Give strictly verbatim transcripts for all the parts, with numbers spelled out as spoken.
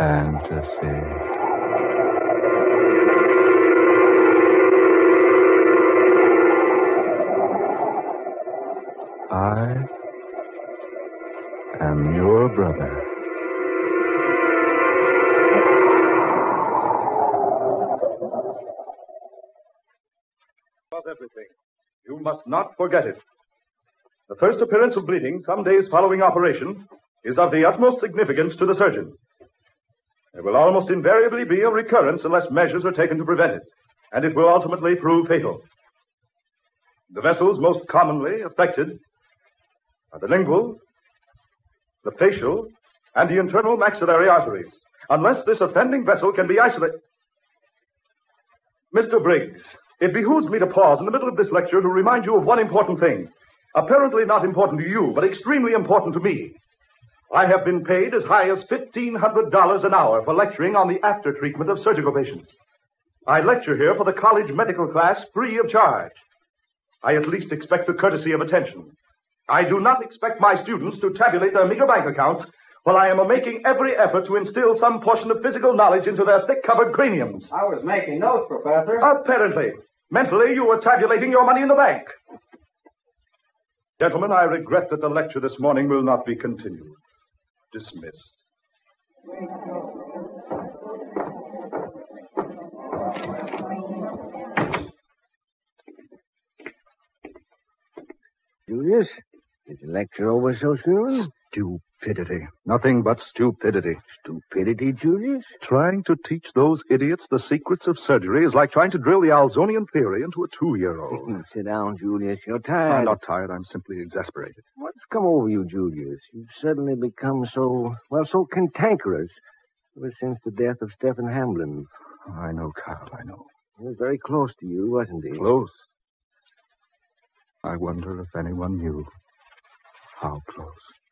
fantasy. I am your brother. About everything. You must not forget it. The first appearance of bleeding some days following operation is of the utmost significance to the surgeon. There will almost invariably be a recurrence unless measures are taken to prevent it, and it will ultimately prove fatal. The vessels most commonly affected are the lingual, the facial, and the internal maxillary arteries, unless this offending vessel can be isolated. Mister Briggs, it behooves me to pause in the middle of this lecture to remind you of one important thing. Apparently not important to you, but extremely important to me. I have been paid as high as fifteen hundred dollars an hour for lecturing on the after-treatment of surgical patients. I lecture here for the college medical class free of charge. I at least expect the courtesy of attention. I do not expect my students to tabulate their meager bank accounts while I am making every effort to instill some portion of physical knowledge into their thick-covered craniums. I was making notes, Professor. Apparently. Mentally, you were tabulating your money in the bank. Gentlemen, I regret that the lecture this morning will not be continued. Dismissed. Julius, is the lecture over so soon? Stupidity. Nothing but stupidity. Stupidity, Julius? Trying to teach those idiots the secrets of surgery is like trying to drill the Alzonian theory into a two-year-old. Sit down, Julius. You're tired. I'm not tired. I'm simply exasperated. What's come over you, Julius? You've suddenly become so, well, so cantankerous ever since the death of Stephen Hamblin. I know, Carl, I know. He was very close to you, wasn't he? Close? I wonder if anyone knew how close.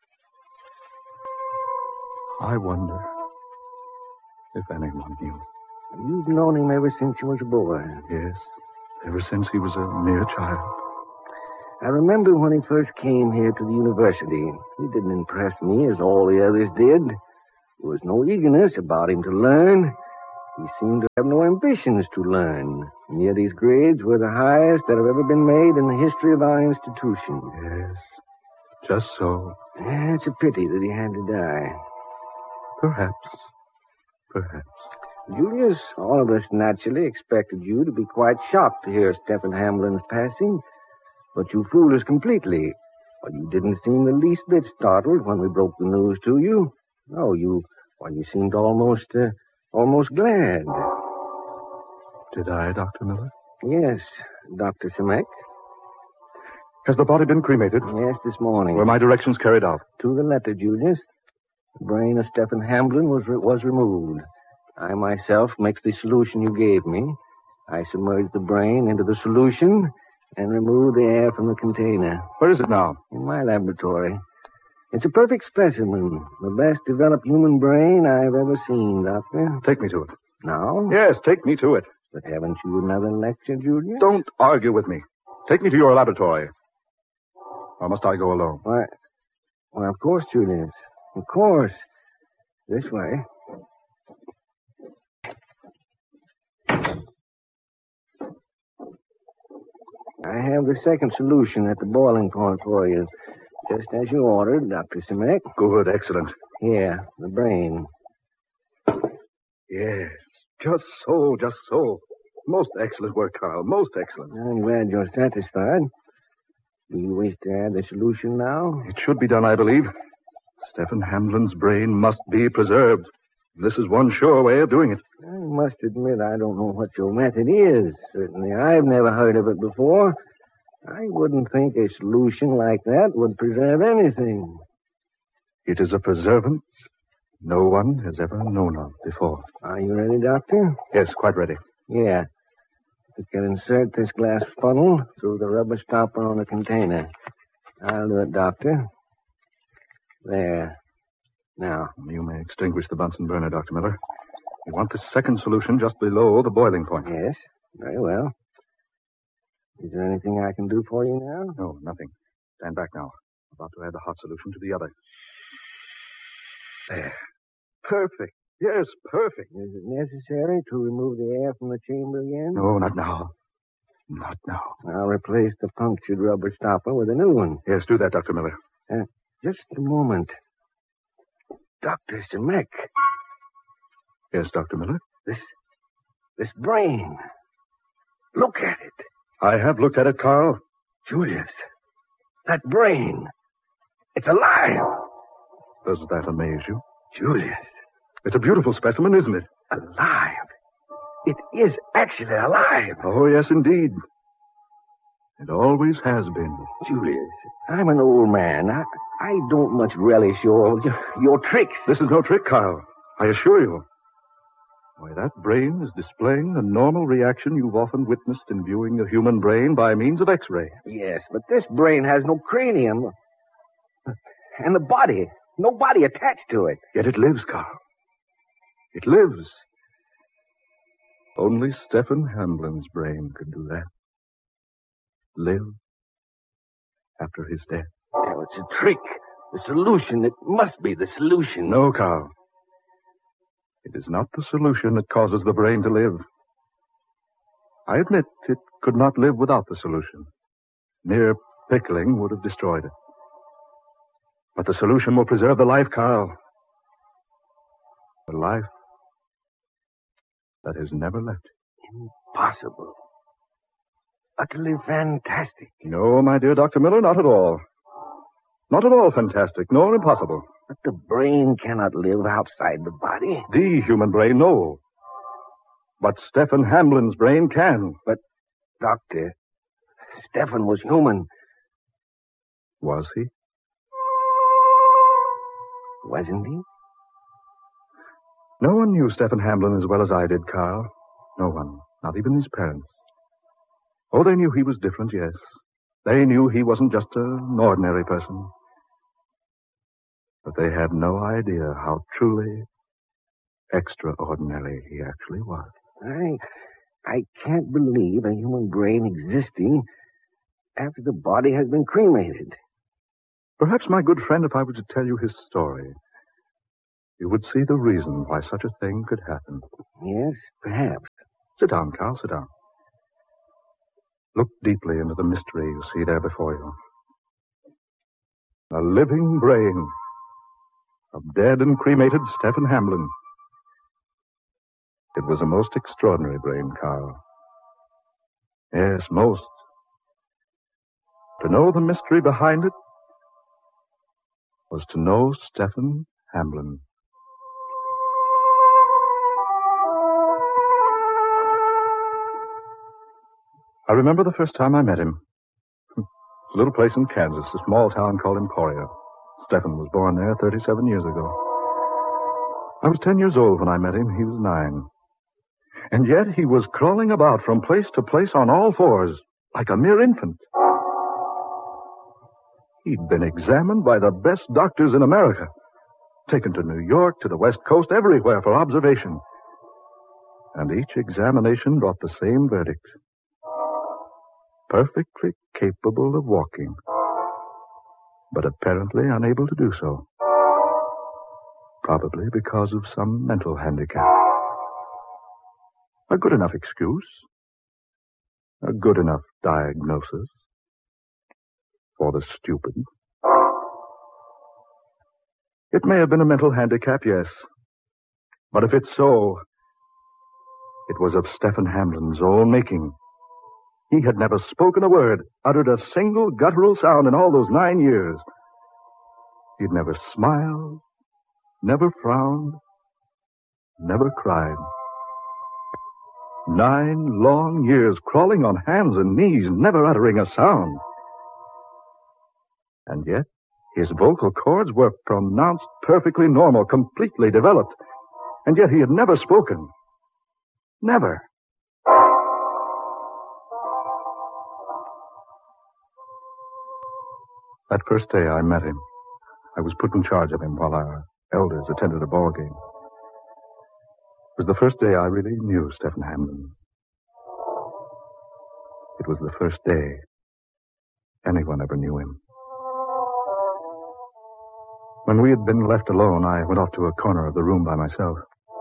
I wonder if anyone knew. You've known him ever since he was a boy. Yes, ever since he was a mere child. I remember when he first came here to the university. He didn't impress me as all the others did. There was no eagerness about him to learn. He seemed to have no ambitions to learn. And yet his grades were the highest that have ever been made in the history of our institution. Yes, just so. Yeah, it's a pity that he had to die. Perhaps. Perhaps. Julius, all of us naturally expected you to be quite shocked to hear Stephen Hamblin's passing. But you fooled us completely. Well, you didn't seem the least bit startled when we broke the news to you. No, you, well, you seemed almost, uh, almost glad. Did I, Doctor Miller? Yes, Doctor Simek. Has the body been cremated? Yes, this morning. Were my directions carried out? To the letter, Julius. The brain of Stephen Hamblin was re- was removed. I myself mixed the solution you gave me. I submerged the brain into the solution and removed the air from the container. Where is it now? In my laboratory. It's a perfect specimen. The best developed human brain I've ever seen, Doctor. Take me to it. Now? Yes, take me to it. But haven't you another lecture, Julius? Don't argue with me. Take me to your laboratory. Or must I go alone? Why, well, of course, Julius. Of course. This way. I have the second solution at the boiling point for you. Just as you ordered, Doctor Simek. Good, excellent. Here, the brain. Yes, just so, just so. Most excellent work, Carl. Most excellent. I'm glad you're satisfied. Do you wish to add the solution now? It should be done, I believe. Stephen Hamblin's brain must be preserved. This is one sure way of doing it. I must admit I don't know what your method is. Certainly, I've never heard of it before. I wouldn't think a solution like that would preserve anything. It is a preservance no one has ever known of before. Are you ready, Doctor? Yes, quite ready. Yeah. You can insert this glass funnel through the rubber stopper on the container. I'll do it, Doctor. There. Now. You may extinguish the Bunsen burner, Doctor Miller. You want the second solution just below the boiling point. Yes. Very well. Is there anything I can do for you now? No, nothing. Stand back now. About to add the hot solution to the other. There. Perfect. Yes, perfect. Is it necessary to remove the air from the chamber again? No, not now. Not now. I'll replace the punctured rubber stopper with a new one. Yes, do that, Doctor Miller. Uh, just a moment. Doctor Shemek. Yes, Doctor Miller? This, this brain. Look at it. I have looked at it, Carl. Julius, that brain. It's alive. Does that amaze you? Julius. It's a beautiful specimen, isn't it? Alive. It is actually alive. Oh, yes, indeed. It always has been. Julius, I'm an old man. I, I don't much relish your, your your tricks. This is no trick, Carl. I assure you. Why, that brain is displaying the normal reaction you've often witnessed in viewing a human brain by means of X-ray. Yes, but this brain has no cranium. And the body. No body attached to it. Yet it lives, Carl. It lives. Only Stephen Hamblin's brain could do that. Live after his death. Oh, it's a trick. The solution. It must be the solution. No, Carl. It is not the solution that causes the brain to live. I admit it could not live without the solution. Mere pickling would have destroyed it. But the solution will preserve the life, Carl. The life that has never left it. Impossible. Utterly fantastic. No, my dear Doctor Miller, not at all. Not at all fantastic, nor impossible. But the brain cannot live outside the body. The human brain, no. But Stephen Hamblin's brain can. But, Doctor, Stephen was human. Was he? Wasn't he? No one knew Stephen Hamblin as well as I did, Carl. No one. Not even his parents. Oh, they knew he was different, yes. They knew he wasn't just an ordinary person. But they had no idea how truly extraordinary he actually was. I, I can't believe a human brain existing after the body has been cremated. Perhaps, my good friend, if I were to tell you his story, you would see the reason why such a thing could happen. Yes, perhaps. Sit down, Carl, sit down. Look deeply into the mystery you see there before you. A living brain of dead and cremated Stephen Hamblin. It was a most extraordinary brain, Carl. Yes, most. To know the mystery behind it was to know Stephen Hamblin. I remember the first time I met him. A little place in Kansas, a small town called Emporia. Stephen was born there thirty-seven years ago. I was ten years old when I met him. He was nine. And yet he was crawling about from place to place on all fours, like a mere infant. He'd been examined by the best doctors in America, taken to New York, to the West Coast, everywhere for observation. And each examination brought the same verdict. Perfectly capable of walking, but apparently unable to do so. Probably because of some mental handicap. A good enough excuse. A good enough diagnosis. For the stupid. It may have been a mental handicap, yes. But if it's so, it was of Stephen Hamblin's own making. He had never spoken a word, uttered a single guttural sound in all those nine years. He'd never smiled, never frowned, never cried. Nine long years crawling on hands and knees, never uttering a sound. And yet, his vocal cords were pronounced perfectly normal, completely developed. And yet he had never spoken. Never. That first day I met him, I was put in charge of him while our elders attended a ball game. It was the first day I really knew Stephen Hamblin. It was the first day anyone ever knew him. When we had been left alone, I went off to a corner of the room by myself.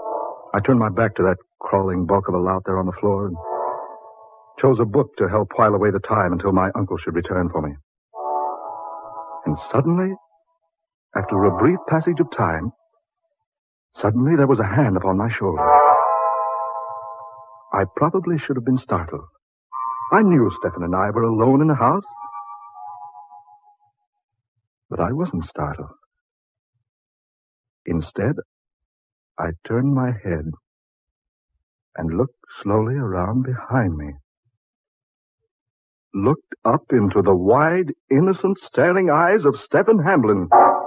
I turned my back to that crawling bulk of a lout there on the floor and chose a book to help while away the time until my uncle should return for me. And suddenly, after a brief passage of time, suddenly there was a hand upon my shoulder. I probably should have been startled. I knew Stephen and I were alone in the house. But I wasn't startled. Instead, I turned my head and looked slowly around behind me. Looked up into the wide, innocent, staring eyes of Stephen Hamblin.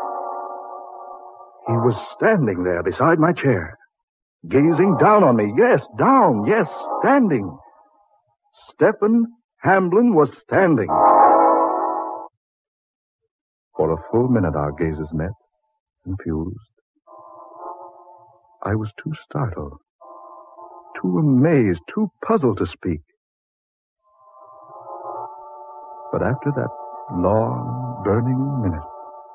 He was standing there beside my chair, gazing down on me. Yes, down, yes, standing. Stephen Hamblin was standing. For a full minute our gazes met, confused. I was too startled, too amazed, too puzzled to speak. But after that long, burning minute,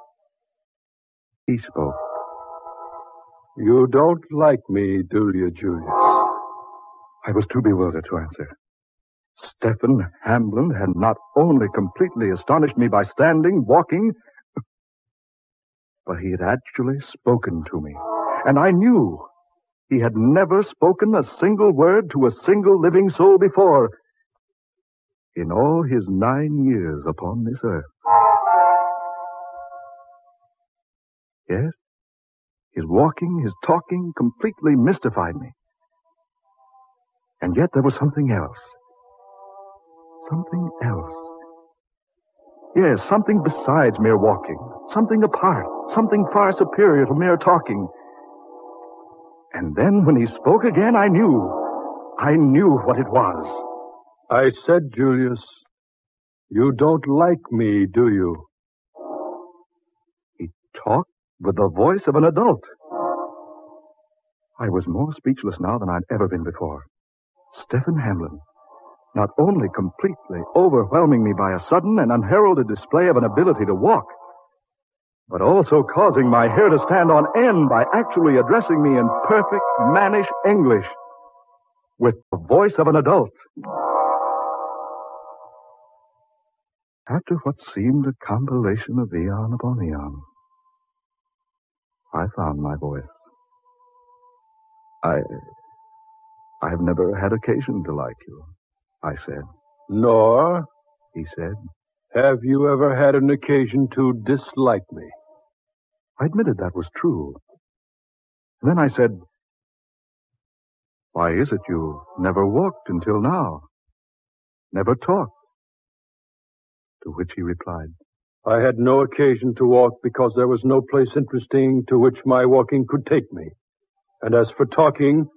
he spoke. You don't like me, do you, Julius? I was too bewildered to answer. Stephen Hamblin had not only completely astonished me by standing, walking, but he had actually spoken to me. And I knew he had never spoken a single word to a single living soul before in all his nine years upon this earth. Yes, his walking, his talking completely mystified me. And yet there was something else. Something else. Yes, something besides mere walking. Something apart. Something far superior to mere talking. And then when he spoke again, I knew. I knew what it was. I said, Julius, you don't like me, do you? He talked with the voice of an adult. I was more speechless now than I'd ever been before. Stephen Hamblin, not only completely overwhelming me by a sudden and unheralded display of an ability to walk, but also causing my hair to stand on end by actually addressing me in perfect mannish English with the voice of an adult. After what seemed a compilation of eon upon eon, I found my voice. I... I've never had occasion to like you, I said. Nor, he said, have you ever had an occasion to dislike me? I admitted that was true. And then I said, why is it you never walked until now? Never talked? To which he replied, I had no occasion to walk because there was no place interesting to which my walking could take me. And as for talking,